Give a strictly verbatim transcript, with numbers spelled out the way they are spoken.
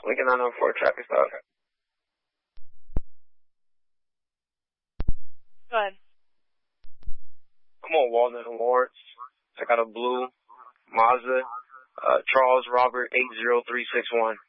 Lincoln nine oh four, traffic stop. Go ahead. I'm on Walnut and Lawrence. I got a blue Mazda, uh, Charles Robert eight zero three six one.